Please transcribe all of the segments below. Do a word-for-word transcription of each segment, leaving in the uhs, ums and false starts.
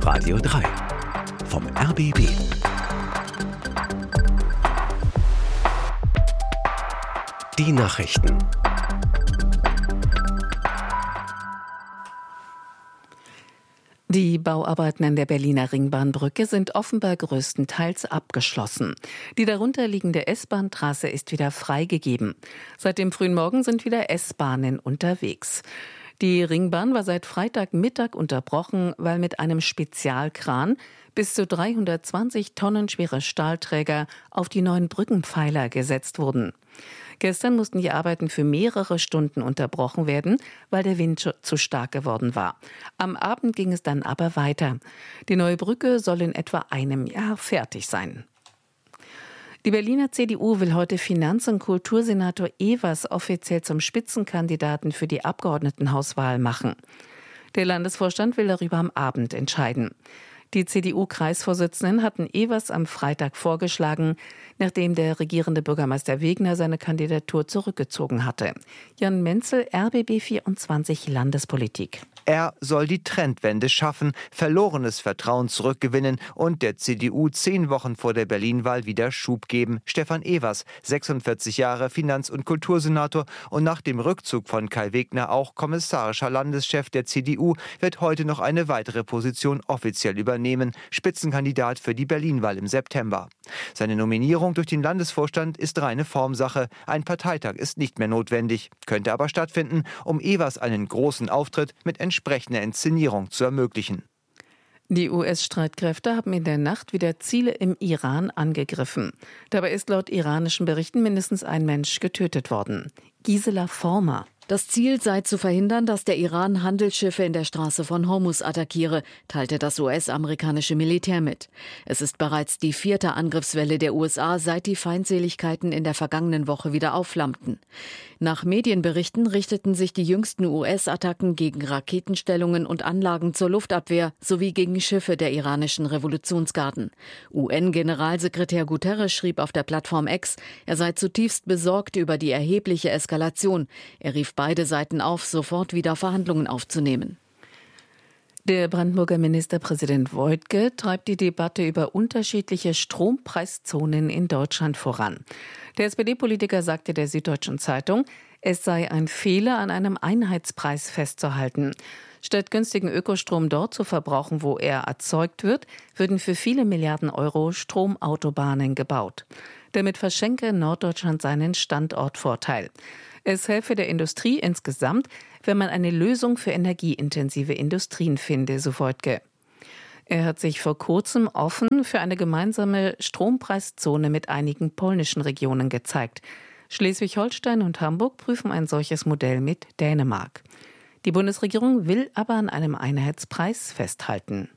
Radio drei vom R B B. Die Nachrichten. Die Bauarbeiten an der Berliner Ringbahnbrücke sind offenbar größtenteils abgeschlossen. Die darunterliegende S-Bahn-Trasse ist wieder freigegeben. Seit dem frühen Morgen sind wieder S-Bahnen unterwegs. Die Ringbahn war seit Freitagmittag unterbrochen, weil mit einem Spezialkran bis zu dreihundertzwanzig Tonnen schwere Stahlträger auf die neuen Brückenpfeiler gesetzt wurden. Gestern mussten die Arbeiten für mehrere Stunden unterbrochen werden, weil der Wind zu stark geworden war. Am Abend ging es dann aber weiter. Die neue Brücke soll in etwa einem Jahr fertig sein. Die Berliner C D U will heute Finanz- und Kultursenator Ewers offiziell zum Spitzenkandidaten für die Abgeordnetenhauswahl machen. Der Landesvorstand will darüber am Abend entscheiden. Die C D U-Kreisvorsitzenden hatten Ewers am Freitag vorgeschlagen, nachdem der regierende Bürgermeister Wegner seine Kandidatur zurückgezogen hatte. Jan Menzel, R B B vierundzwanzig Landespolitik. Er soll die Trendwende schaffen, verlorenes Vertrauen zurückgewinnen und der C D U zehn Wochen vor der Berlin-Wahl wieder Schub geben. Stefan Ewers, sechsundvierzig Jahre, Finanz- und Kultursenator und nach dem Rückzug von Kai Wegner auch kommissarischer Landeschef der C D U, wird heute noch eine weitere Position offiziell übernehmen, Spitzenkandidat für die Berlin-Wahl im September. Seine Nominierung durch den Landesvorstand ist reine Formsache. Ein Parteitag ist nicht mehr notwendig, könnte aber stattfinden, um Ewers einen großen Auftritt mit entsprechender Inszenierung zu ermöglichen. Die U S-Streitkräfte haben in der Nacht wieder Ziele im Iran angegriffen. Dabei ist laut iranischen Berichten mindestens ein Mensch getötet worden. Gisela Former. Das Ziel sei zu verhindern, dass der Iran Handelsschiffe in der Straße von Hormuz attackiere, teilte das U S-amerikanische Militär mit. Es ist bereits die vierte Angriffswelle der U S A, seit die Feindseligkeiten in der vergangenen Woche wieder aufflammten. Nach Medienberichten richteten sich die jüngsten U S-Attacken gegen Raketenstellungen und Anlagen zur Luftabwehr sowie gegen Schiffe der iranischen Revolutionsgarden. U N-Generalsekretär Guterres schrieb auf der Plattform X, er sei zutiefst besorgt über die erhebliche Eskalation. Er rief beide Seiten auf, sofort wieder Verhandlungen aufzunehmen. Der Brandenburger Ministerpräsident Woidke treibt die Debatte über unterschiedliche Strompreiszonen in Deutschland voran. Der S P D-Politiker sagte der Süddeutschen Zeitung, es sei ein Fehler, an einem Einheitspreis festzuhalten. Statt günstigen Ökostrom dort zu verbrauchen, wo er erzeugt wird, würden für viele Milliarden Euro Stromautobahnen gebaut. Damit verschenke Norddeutschland seinen Standortvorteil. Es helfe der Industrie insgesamt, wenn man eine Lösung für energieintensive Industrien finde, so Woidke. Er hat sich vor kurzem offen für eine gemeinsame Strompreiszone mit einigen polnischen Regionen gezeigt. Schleswig-Holstein und Hamburg prüfen ein solches Modell mit Dänemark. Die Bundesregierung will aber an einem Einheitspreis festhalten.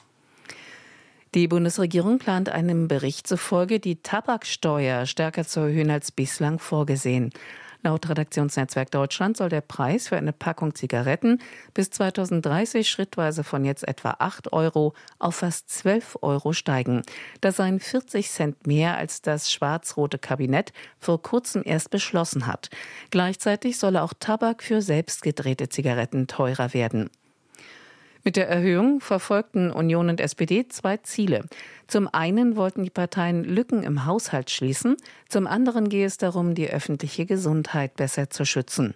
Die Bundesregierung plant einem Bericht zufolge, die Tabaksteuer stärker zu erhöhen als bislang vorgesehen. Laut Redaktionsnetzwerk Deutschland soll der Preis für eine Packung Zigaretten bis zweitausenddreißig schrittweise von jetzt etwa acht Euro auf fast zwölf Euro steigen. Das seien vierzig Cent mehr, als das schwarz-rote Kabinett vor kurzem erst beschlossen hat. Gleichzeitig solle auch Tabak für selbstgedrehte Zigaretten teurer werden. Mit der Erhöhung verfolgten Union und S P D zwei Ziele. Zum einen wollten die Parteien Lücken im Haushalt schließen, zum anderen gehe es darum, die öffentliche Gesundheit besser zu schützen.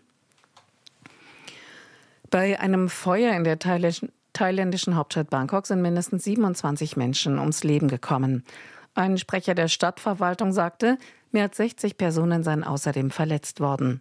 Bei einem Feuer in der thailändischen Hauptstadt Bangkok sind mindestens siebenundzwanzig Menschen ums Leben gekommen. Ein Sprecher der Stadtverwaltung sagte, mehr als sechzig Personen seien außerdem verletzt worden.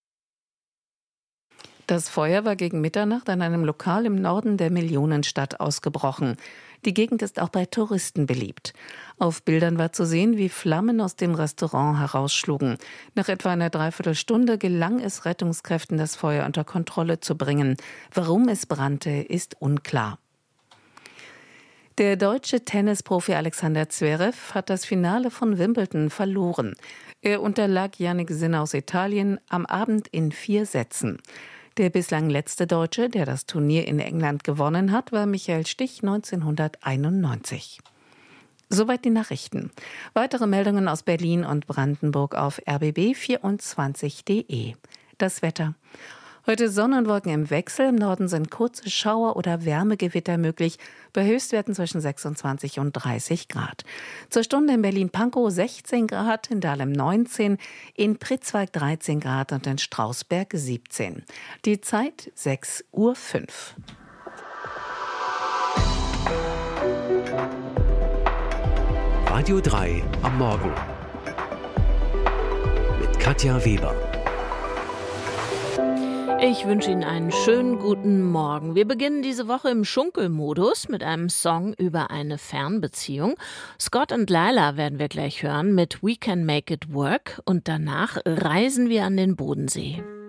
Das Feuer war gegen Mitternacht an einem Lokal im Norden der Millionenstadt ausgebrochen. Die Gegend ist auch bei Touristen beliebt. Auf Bildern war zu sehen, wie Flammen aus dem Restaurant herausschlugen. Nach etwa einer Dreiviertelstunde gelang es Rettungskräften, das Feuer unter Kontrolle zu bringen. Warum es brannte, ist unklar. Der deutsche Tennisprofi Alexander Zverev hat das Finale von Wimbledon verloren. Er unterlag Jannik Sinner aus Italien am Abend in vier Sätzen. Der bislang letzte Deutsche, der das Turnier in England gewonnen hat, war Michael Stich neunzehnhunderteinundneunzig. Soweit die Nachrichten. Weitere Meldungen aus Berlin und Brandenburg auf r b b vierundzwanzig punkt d e. Das Wetter. Heute Sonnenwolken im Wechsel. Im Norden sind kurze Schauer oder Wärmegewitter möglich. Bei Höchstwerten zwischen sechsundzwanzig und dreißig Grad. Zur Stunde in Berlin-Pankow sechzehn Grad, in Dahlem neunzehn, in Pritzwalk dreizehn Grad und in Strausberg siebzehn. Die Zeit sechs Uhr fünf. Radio drei am Morgen. Mit Katja Weber. Ich wünsche Ihnen einen schönen guten Morgen. Wir beginnen diese Woche im Schunkelmodus mit einem Song über eine Fernbeziehung. Scott und Lila werden wir gleich hören mit We Can Make It Work und danach reisen wir an den Bodensee.